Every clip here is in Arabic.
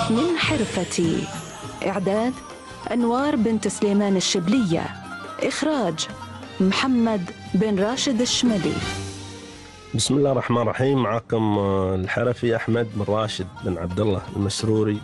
من حرفتي. إعداد أنوار بنت سليمان الشبلية. إخراج محمد بن راشد الشملي. بسم الله الرحمن الرحيم. معكم الحرفي أحمد بن راشد بن عبد الله المسروري،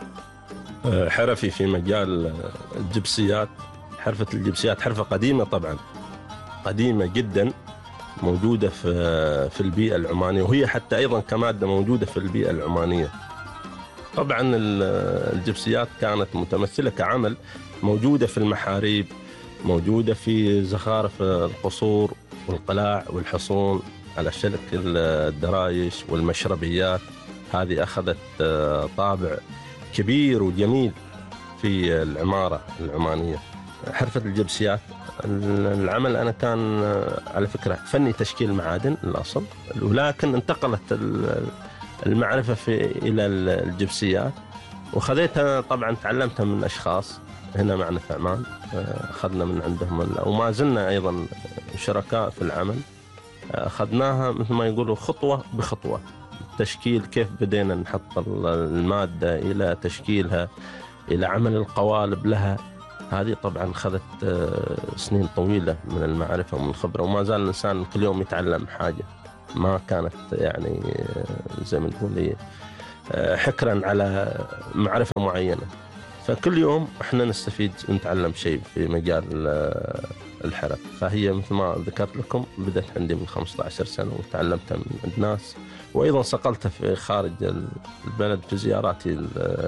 حرفي في مجال الجبسيات. حرفة الجبسيات حرفة قديمة، طبعا قديمة جدا، موجودة في البيئة العمانية، وهي حتى أيضا كمادة موجودة في البيئة العمانية. طبعا الجبسيات كانت متمثلة كعمل موجودة في المحاريب، موجودة في زخارف القصور والقلاع والحصون على شكل الدرايش والمشربيات. هذه أخذت طابع كبير وجميل في العمارة العمانية. حرفة الجبسيات العمل أنا كان على فكرة فني تشكيل معادن الأصل، ولكن انتقلت المعرفة إلى الجبسيات، وخذيتها طبعا تعلمتها من أشخاص هنا معنا في عمان، أخذنا من عندهم، وما زلنا أيضا شركاء في العمل. أخذناها مثل ما يقولوا خطوة بخطوة، تشكيل كيف بدينا نحط المادة إلى تشكيلها إلى عمل القوالب لها. هذه طبعا أخذت سنين طويلة من المعرفة ومن الخبرة، وما زال الإنسان كل يوم يتعلم حاجة. ما كانت يعني زي ما نقول حكرا على معرفة معينة، فكل يوم احنا نستفيد ونتعلم شيء في مجال الحرف. فهي مثل ما ذكرت لكم بدأت عندي من 15 سنة وتعلمتها من الناس، وأيضا صقلتها في خارج البلد في زياراتي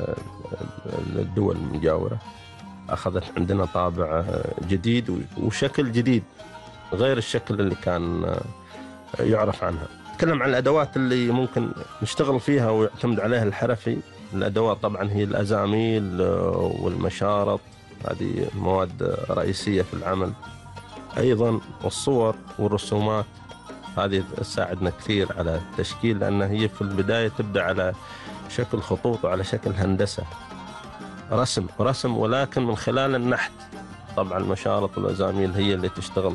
للدول المجاورة. أخذت عندنا طابع جديد وشكل جديد غير الشكل اللي كان يعرف عنها. نتكلم عن الأدوات اللي ممكن نشتغل فيها ويعتمد عليها الحرفي. الأدوات طبعا هي الأزاميل والمشارط، هذه مواد رئيسية في العمل. أيضا الصور والرسومات، هذه تساعدنا كثير على التشكيل، لأن هي في البداية تبدأ على شكل خطوط وعلى شكل هندسة، رسم ولكن من خلال النحت. طبعا المشارط والأزاميل هي اللي تشتغل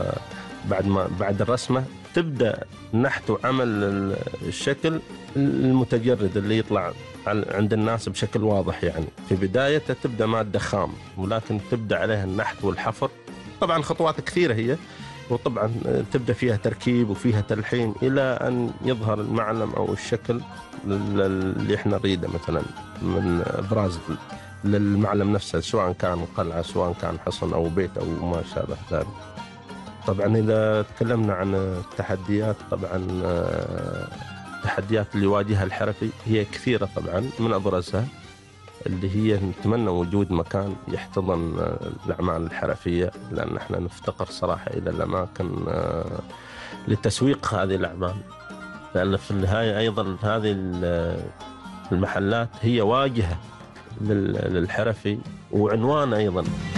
بعد الرسمة، تبدأ نحت وعمل الشكل المتجرد اللي يطلع عند الناس بشكل واضح. يعني في بدايته تبدأ مادة خام، ولكن تبدأ عليها النحت والحفر. طبعا خطوات كثيرة هي، وطبعا تبدأ فيها تركيب وفيها تلحين إلى أن يظهر المعلم أو الشكل اللي احنا نريده، مثلا من إبراز للمعلم نفسه، سواء كان قلعة، سواء كان حصن أو بيت أو ما شابه ذلك. طبعا إذا تكلمنا عن التحديات، طبعا التحديات اللي يواجهها الحرفي هي كثيرة طبعا، من أبرزها اللي هي نتمنى وجود مكان يحتضن الأعمال الحرفية، لأن احنا نفتقر صراحة إلى الأماكن لتسويق هذه الأعمال، لأن في النهاية أيضا هذه المحلات هي واجهة للحرفي وعنوان أيضا.